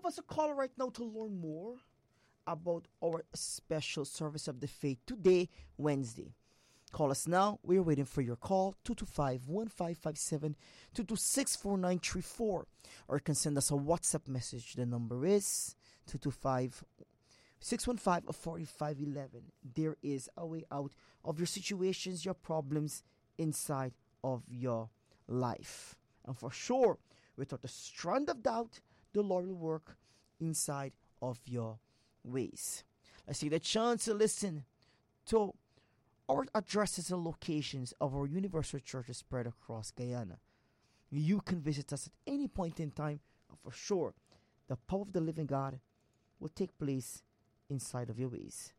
give us a call right now to learn more about our special service of the faith today, Wednesday. Call us now. We're waiting for your call. 225-1557, 226-4934. Or you can send us a WhatsApp message. The number is 225-615-4511. There is a way out of your situations, your problems inside of your life. And for sure, without a strand of doubt, the Lord will work inside of your ways. Let's take the chance to listen to our addresses and locations of our universal churches spread across Guyana. You can visit us at any point in time, and for sure, the power of the living God will take place inside of your ways.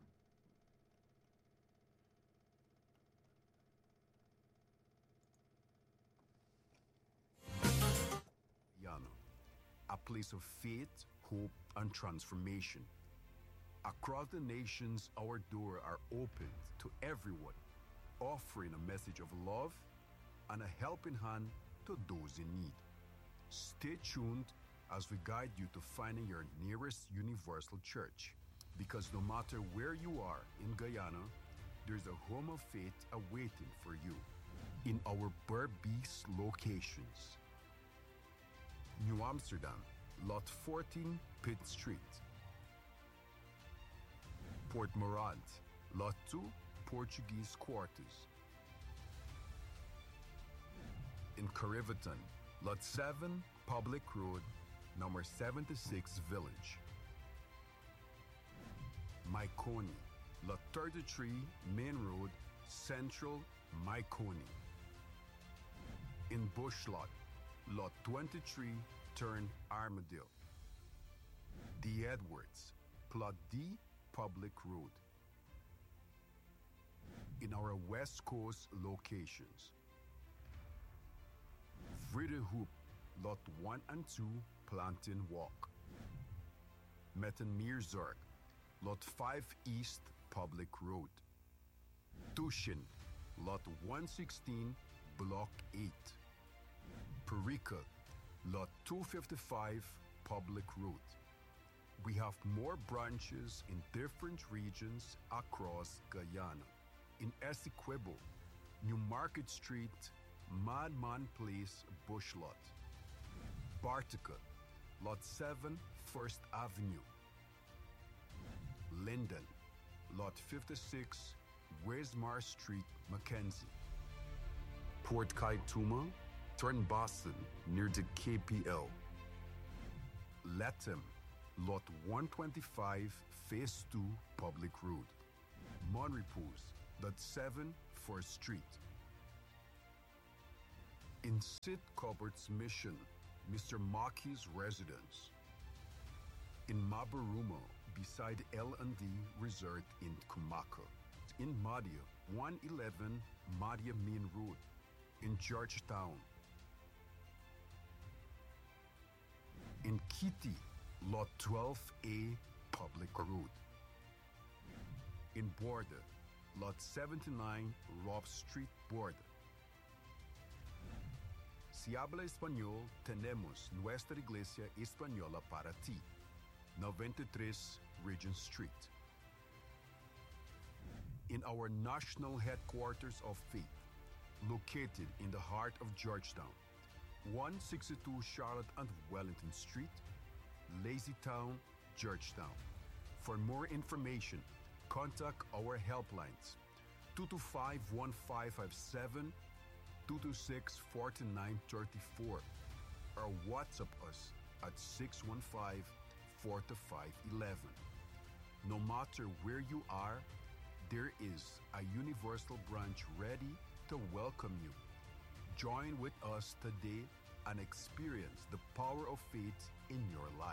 Guyana, a place of faith, hope, and transformation. Across the nations, our doors are opened to everyone, offering a message of love and a helping hand to those in need. Stay tuned as we guide you to finding your nearest universal church, because no matter where you are in Guyana, there's a home of faith awaiting for you in our Berbice locations. New Amsterdam, Lot 14, Pitt Street. Port Morant, Lot 2, Portuguese Quarters. In Cariveton, Lot 7, Public Road, number 76, Village. Myconi, Lot 33, Main Road, Central, Myconi. In Bushlot, Lot 23, Turn Armadale. The Edwards, Plot D, Public Road. In our West Coast locations, Vridehoop, Lot 1 and 2, Plantain Walk. Mettenmeerzorg, Lot 5 East, Public Road. Tushin, Lot 116, Block 8. Perica, Lot 255, Public Road. We have more branches in different regions across Guyana. In Essequibo, New Market Street, Madman Place, Bushlot. Bartica, Lot 7, First Avenue. Linden, Lot 56, Wismar Street, Mackenzie. Port Kaituma, turn Boston, near the KPL. Latham, Lot 125, Phase 2, Public Road. Monrepos, Lot 7, 4th Street. In Sid Cupboard's Mission, Mr. Maki's residence. In Mabaruma, beside L&D Resort in Kumaka. In Madia, 111 Madia Main Road. In Georgetown. In Kitty, Lot 12A, Public Road. In Border, Lot 79, Rob Street, Border. Si habla español, tenemos nuestra iglesia española para ti. 93 Regent Street. In our national headquarters of faith, located in the heart of Georgetown, 162 Charlotte and Wellington Street, Lazytown, Georgetown. For more information, contact our helplines 225-1557, 226-4934, or WhatsApp us at 615-4511. No matter where you are, there is a universal branch ready to welcome you. Join with us today and experience the power of faith in your life.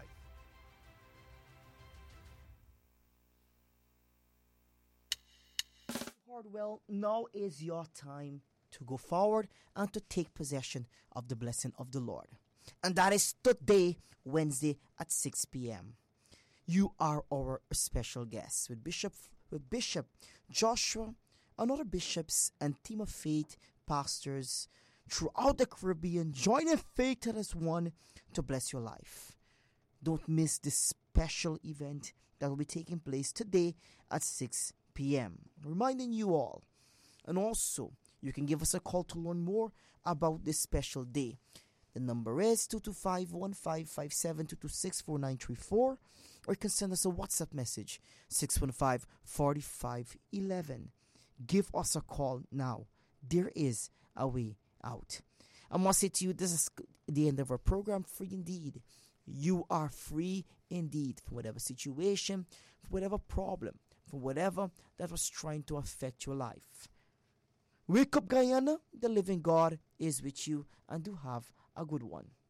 Hardwell, now is your time to go forward and to take possession of the blessing of the Lord. And that is today, Wednesday at 6 p.m. You are our special guest with Bishop Joshua and other bishops and team of faith pastors throughout the Caribbean. Join in faith as one to bless your life. Don't miss this special event that will be taking place today at 6 p.m. Reminding you all. And also, you can give us a call to learn more about this special day. The number is 225-1557-226-4934, or you can send us a WhatsApp message, 615-4511. Give us a call now. There is a way out. I must say to you, this is the end of our program. Free indeed. You are free indeed from whatever situation, from whatever problem, from whatever that was trying to affect your life. Wake up, Guyana. The living God is with you, and do have a good one.